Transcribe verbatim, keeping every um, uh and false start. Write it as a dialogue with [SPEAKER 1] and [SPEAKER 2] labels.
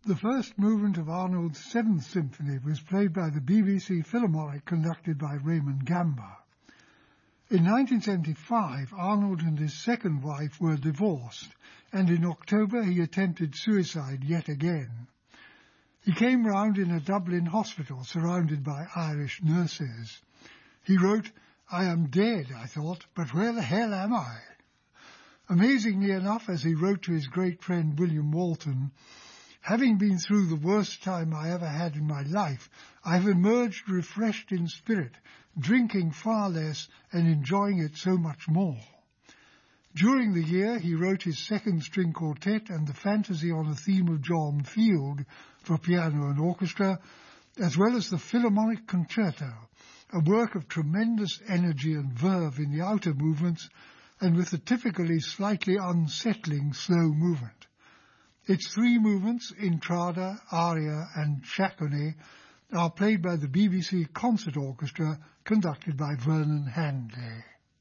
[SPEAKER 1] The first movement of Arnold's Seventh Symphony was played by the B B C Philharmonic, conducted by Raymond Gamba. In nineteen seventy-five, Arnold and his second wife were divorced, and in October he attempted suicide yet again. He came round in a Dublin hospital surrounded by Irish nurses. He wrote, "I am dead, I thought, but where the hell am I?" Amazingly enough, as he wrote to his great friend William Walton, "Having been through the worst time I ever had in my life, I have emerged refreshed in spirit, drinking far less and enjoying it so much more." During the year, he wrote his second string quartet and the fantasy on a theme of John Field for piano and orchestra, as well as the Philharmonic Concerto, a work of tremendous energy and verve in the outer movements and with a typically slightly unsettling slow movement. Its three movements, Intrada, Aria and Chaconnet, are played by the B B C Concert Orchestra, conducted by Vernon Handley.